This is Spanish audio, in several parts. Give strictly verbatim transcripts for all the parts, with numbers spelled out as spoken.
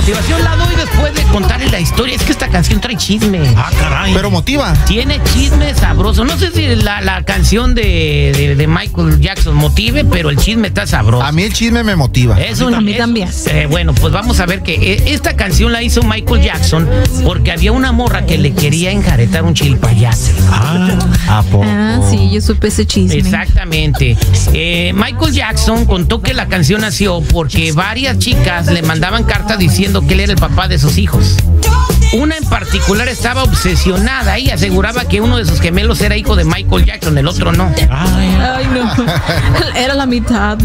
motivación la doy después de contarles la historia. Es que esta canción trae chisme. Ah, caray. Pero motiva. Tiene chisme sabroso. No sé si la, la canción de, de, de Michael Jackson motive, pero el chisme está sabroso. A mí el chisme me motiva. Es un, a mí es, también. Eh, bueno, pues vamos a ver que eh, esta canción la hizo Michael Jackson porque había una morra que le quería enjaretar un chilpayate. Ah, ¿A poco? Ah, sí, yo supe ese chisme. Exactamente. Eh, Michael Jackson contó que la canción nació porque varias chicas le mandaban cartas diciendo que él era el papá de sus hijos. Una en particular estaba obsesionada y aseguraba que uno de sus gemelos era hijo de Michael Jackson, el otro no. ay, Ay, no. Era la mitad.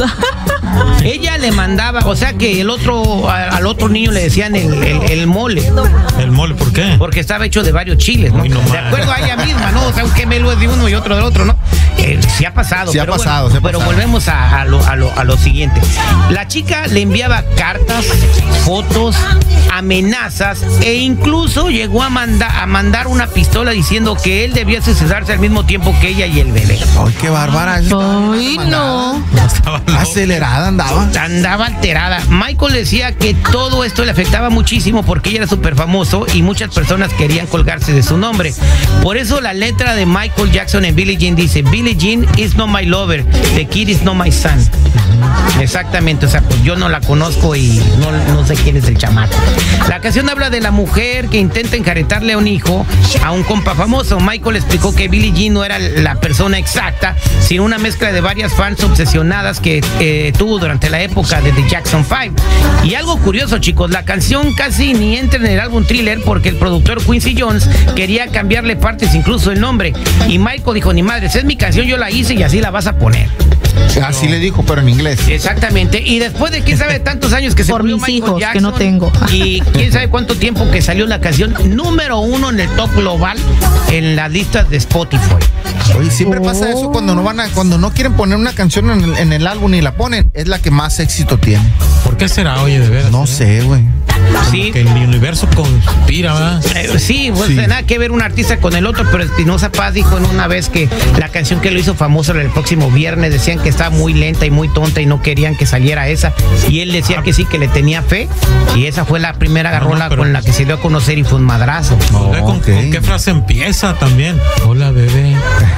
Ella le mandaba, o sea que el otro, a- al otro niño le decían el, el, el mole, el mole, ¿por qué? porque estaba hecho de varios chiles, ¿no? Uy, no de más. acuerdo a ella misma, ¿no? O sea, un gemelo es de uno y otro del otro, ¿no? Eh, sí ha pasado. Sí ha pero pasado, bueno, sí ha pero pasado. volvemos a, a, lo, a, lo, a lo siguiente. La chica le enviaba cartas, fotos, amenazas e incluso llegó a, manda, a mandar una pistola diciendo que él debía suicidarse al mismo tiempo que ella y el bebé. Ay, qué bárbara. Ay, no. Estaba loco. Acelerada andaba. Andaba alterada. Michael decía que todo esto le afectaba muchísimo porque ella era súper famoso y muchas personas querían colgarse de su nombre. Por eso la letra de Michael Jackson en Billie Jean dice: Billie Jean is not my lover, the kid is not my son. Exactamente, o sea, pues yo no la conozco y no, no sé quién es el chamaco. La canción habla de la mujer que intenta enjaretarle a un hijo a un compa famoso. Michael explicó que Billie Jean no era la persona exacta, sino una mezcla de varias fans obsesionadas que eh, tuvo durante la época de The Jackson Five. Y algo curioso, chicos, la canción casi ni entra en el álbum Thriller porque el productor Quincy Jones quería cambiarle partes, incluso el nombre. Y Michael dijo: ni madres, es mi canción, yo la hice y así la vas a poner. Así le dijo, pero en inglés. Exactamente. Y después de quién sabe tantos años que se Por murió mis Michael hijos, Jackson, que no tengo. y quién sabe cuánto tiempo que salió la canción número uno en el top global en las listas de Spotify. Oye, siempre pasa eso cuando no van a, cuando no quieren poner una canción en el, en el álbum y la ponen, es la que más éxito tiene. ¿Por qué será, oye, de veras? No eh? sé, güey. Sí. Que el universo conspira, ¿verdad? Eh, sí, pues Sí. nada que ver un artista con el otro, pero Espinosa Paz dijo en una vez que la canción que lo hizo famoso era el próximo viernes, decían que estaba muy lenta y muy tonta y no querían que saliera esa, y él decía que sí, que le tenía fe, y esa fue la primera No, no, rola pero- con la que se dio a conocer y fue un madrazo. Oh, Ve ¿Con, ok. con qué frase empieza también? Hola, bebé.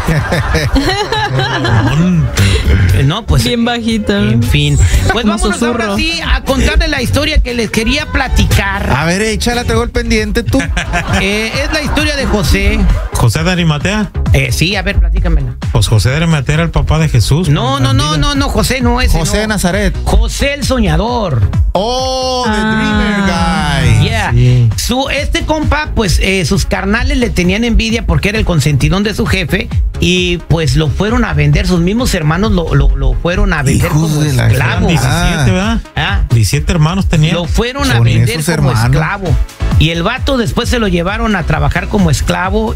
Eh, No, pues Bien bajita. en fin. Pues Como vámonos susurro. ahora sí a contarles la historia que les quería platicar. A ver, échala, traigo el pendiente tú. Eh, es la historia de José. ¿José de Arimatea? Eh, sí, a ver, platícamela. Pues José de Arimatea era el papá de Jesús. No, con no, la no, vida. no, no, José no es. José de Nazaret. José el soñador. Oh, the Ah. Dreamer Guy. Yeah. Sí. Su, este compa, pues eh, sus carnales le tenían envidia porque era el consentidón de su jefe y pues lo fueron a vender, sus mismos hermanos lo, lo, lo fueron a vender Hijos como de la- Eran esclavo. diecisiete, ¿verdad? Ah. diecisiete hermanos tenían. Lo fueron a Son vender esos como hermanos. esclavo. Y el vato después se lo llevaron a trabajar como esclavo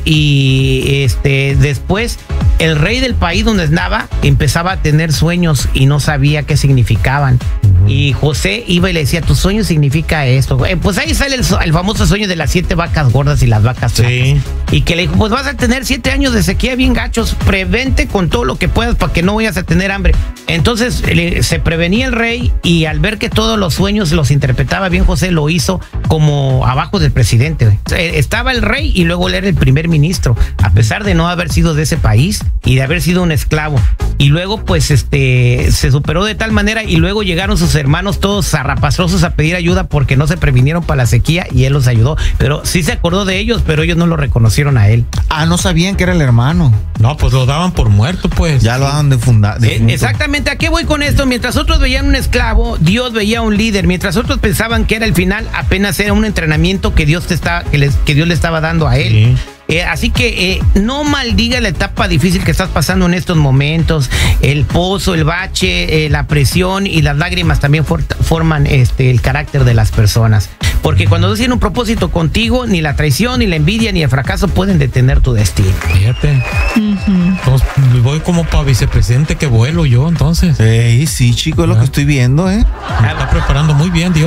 y este después el rey del país donde andaba empezaba a tener sueños y no sabía qué significaban. Y José iba y le decía: tu sueño significa esto. Eh, pues ahí sale el, so- el famoso sueño de las siete vacas gordas y las vacas flacas. Sí. Y que le dijo: pues vas a tener siete años de sequía bien gachos, prevente con todo lo que puedas para que no vayas a tener hambre. Entonces le- se prevenía el rey y al ver que todos los sueños los interpretaba bien José, lo hizo como abajo del presidente. güey. O sea, estaba el rey y luego él era el primer ministro, a pesar de no haber sido de ese país y de haber sido un esclavo. Y luego pues este se superó de tal manera y luego llegaron sus hermanos todos zarrapastrosos a pedir ayuda porque no se previnieron para la sequía y él los ayudó. Pero sí se acordó de ellos, pero ellos no lo reconocieron a él. Ah, no sabían que era el hermano. No, pues lo daban por muerto, pues. Ya lo daban de fundar. Eh, Exactamente, ¿a qué voy con esto? Mientras otros veían un esclavo, Dios veía un líder. Mientras otros pensaban que era el final, apenas era un entrenamiento que Dios te está, que, les- que Dios le estaba dando a él. Sí. Eh, así que eh, no maldiga la etapa difícil que estás pasando en estos momentos. El pozo, el bache, eh, la presión y las lágrimas también for- forman este, el carácter de las personas. Porque cuando Dios tiene un propósito contigo, ni la traición, ni la envidia, ni el fracaso pueden detener tu destino. Fíjate. Entonces, voy como para vicepresidente que vuelo yo, entonces. Sí, sí, chico, es lo Ah. que estoy viendo, ¿eh? Me está preparando muy bien, Dios.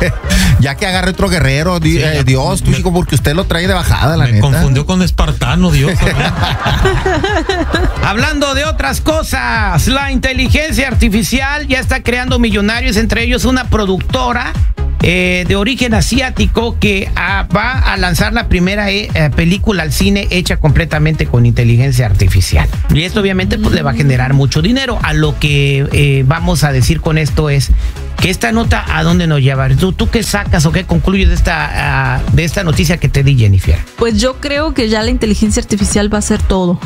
Ya que agarre otro guerrero, di- Sí, eh, ya- Dios, tú, me- chico, porque usted lo trae de bajada, la Me neta. confundió con espartano, Dios. Hablando de otras cosas, la inteligencia artificial ya está creando millonarios, entre ellos una productora eh, de origen asiático que ah, va a lanzar la primera eh, película al cine hecha completamente con inteligencia artificial. Y esto obviamente pues le va a generar mucho dinero. A lo que eh, vamos a decir con esto es que esta nota, ¿a dónde nos lleva? ¿Tú, tú qué sacas o qué concluyes de esta, uh, de esta noticia que te di, Jennifer? Pues yo creo que ya la inteligencia artificial va a hacer todo.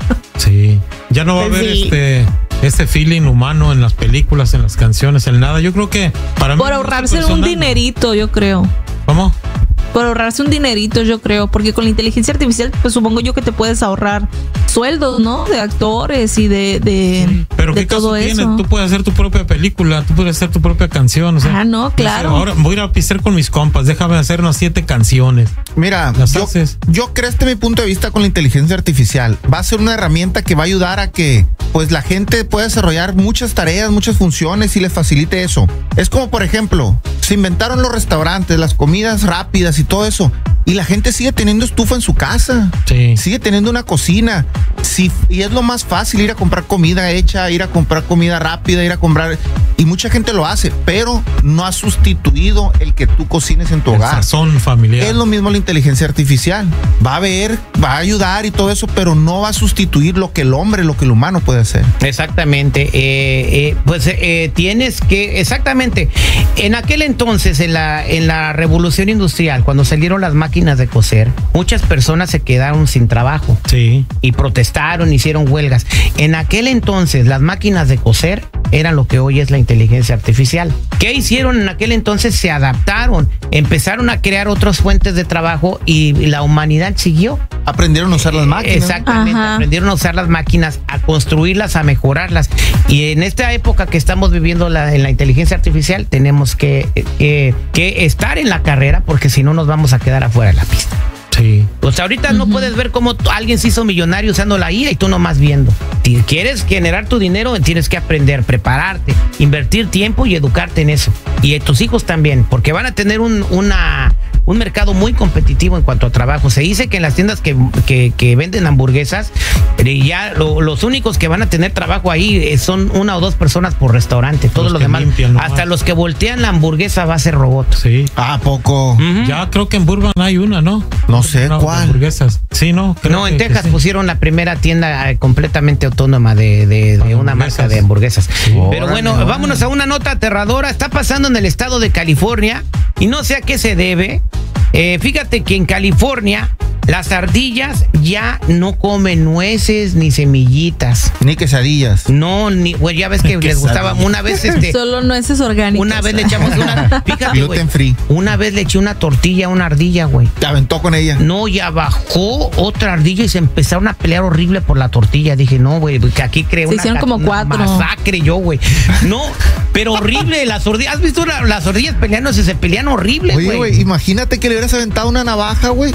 Sí, ya no va a haber Sí. este este feeling humano en las películas, en las canciones, en nada. Yo creo que para mí Por es ahorrarse un personal. dinerito, yo creo. ¿Cómo? Por ahorrarse un dinerito, yo creo. Porque con la inteligencia artificial, pues supongo yo que te puedes ahorrar sueldos, ¿no? De actores y de, de, Pero de qué caso todo tiene, eso. tú puedes hacer tu propia película, tú puedes hacer tu propia canción, o sea, Ah, no, claro. Ahora voy a ir a pistear con mis compas, déjame hacer unas siete canciones. Mira, Las yo, haces. yo creo este mi punto de vista con la inteligencia artificial. Va a ser una herramienta que va a ayudar a que pues la gente pueda desarrollar muchas tareas, muchas funciones y les facilite eso. Es como, por ejemplo, se inventaron los restaurantes, las comidas rápidas y todo eso. Y la gente sigue teniendo estufa en su casa. Sí. Sigue teniendo una cocina. Sí, y es lo más fácil ir a comprar comida hecha, ir a comprar comida rápida, ir a comprar... Y mucha gente lo hace, pero no ha sustituido el que tú cocines en tu El hogar. sazón familiar. Es lo mismo la inteligencia artificial. Va a ver, va a ayudar y todo eso, pero no va a sustituir lo que el hombre, lo que el humano puede hacer. Exactamente. Eh, eh, pues eh, tienes que, exactamente, en aquel entonces, en la, en la revolución industrial, cuando salieron las máquinas de coser, muchas personas se quedaron sin trabajo. Sí. Y protestaron, hicieron huelgas. En aquel entonces, las máquinas de coser eran lo que hoy es la inteligencia artificial. ¿Qué hicieron en aquel entonces? Se adaptaron, empezaron a crear otras fuentes de trabajo y la humanidad siguió. Aprendieron a usar las máquinas. Exactamente, Ajá. aprendieron a usar las máquinas, a construirlas, a mejorarlas. Y en esta época que estamos viviendo la, en la inteligencia artificial, tenemos que, que, que estar en la carrera, porque si no nos vamos a quedar afuera de la pista. Sí. Pues ahorita no puedes ver cómo t- alguien se hizo millonario usando la I A y tú nomás viendo. Si quieres generar tu dinero, tienes que aprender, prepararte, invertir tiempo y educarte en eso. Y eh, tus hijos también, porque van a tener un, una, un mercado muy competitivo en cuanto a trabajo. Se dice que en las tiendas que, que, que venden hamburguesas, eh, ya lo- los únicos que van a tener trabajo ahí eh, son una o dos personas por restaurante. Todos Los los que demás, limpian nomás. hasta los que voltean la hamburguesa va a ser robot. Sí. ¿A poco? Ujú. Ya creo que en Burbank hay una, ¿no? No sé Una de cuál. hamburguesas. Sí, no. Creo No, en que- Texas que sí. pusieron la primera tienda eh, completamente autónoma de, de- de Para una hamburguesas. marca de hamburguesas. Pero Órale, bueno, órale. vámonos a una nota aterradora. Está pasando en el estado de California y no sé a qué se debe. Eh, fíjate que en California las ardillas ya no comen nueces ni semillitas. Ni quesadillas. No, ni, güey, ya ves que les gustaba una vez este. Solo nueces orgánicas. Una vez le echamos una. Fíjate, güey. Gluten free. Una vez le eché una tortilla a una ardilla, güey. Te aventó con ella. No, ya bajó otra ardilla y se empezaron a pelear horrible por la tortilla. Dije, no, güey, que aquí creo Se una, hicieron como una cuatro. masacre yo, güey. No, pero horrible las ardillas. ¿Has visto la- las ardillas peleándose? Se pelean horrible, Oye, güey. güey, imagínate que le hubieras aventado una navaja, güey.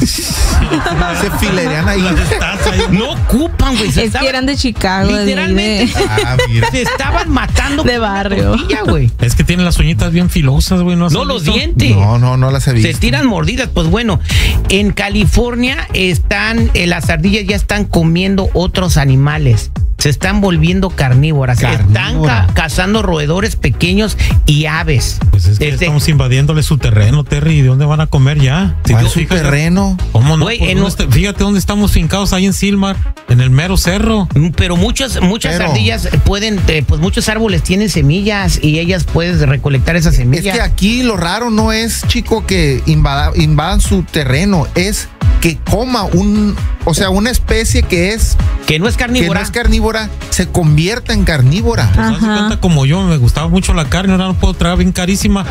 Se filerean ahí. Las estás ahí. No ocupan, güey. Se Es estaban- que eran de Chicago. de- literalmente de- Ah, mira. se estaban matando De por una barrio. tortilla, güey. Es que tienen las uñitas bien filosas, güey. No, has No, los visto? dientes. No, no, no las he visto. Se tiran mordidas, pues bueno, en California están, eh, las ardillas ya están comiendo otros animales. Se están volviendo carnívoras. Están Carnívora. ca- cazando roedores pequeños y aves. Pues es que Este, estamos invadiéndole su terreno, Terry. ¿Y de dónde van a comer ya? Si ¿Cuál tú es su fijas- terreno? ¿Cómo no? Güey, Pues, en ¿dónde un- está- fíjate dónde estamos fincados, ahí en Silmar, en el mero cerro. Pero muchas, muchas Pero- ardillas pueden, eh, pues muchos árboles tienen semillas y ellas pueden recolectar esas Es semillas. que aquí lo raro no es, chico, que invada- invadan su terreno, es que coma un, o sea, una especie que es, que no es que no carnívora. es carnívora, se convierta en carnívora. Pues haz de Ajá. cuenta como yo, me gustaba mucho la carne, ahora no puedo traer bien carísima.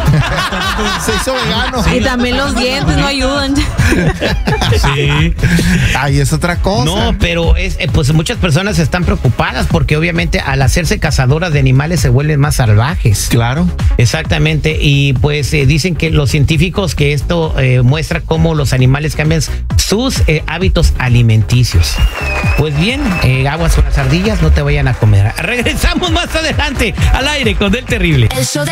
Se hizo vegano. Y también los dientes no ayudan. Sí. Ay, es otra cosa. No, pero es, eh, pues muchas personas están preocupadas porque obviamente al hacerse cazadoras de animales se vuelven más salvajes. Claro. Exactamente, y pues eh, dicen que los científicos que esto eh, muestra cómo los animales cambian sus eh, hábitos alimenticios. Pues bien, eh, aguas con las ardillas, no te vayan a comer. Regresamos más adelante al aire con Del Terrible. El show de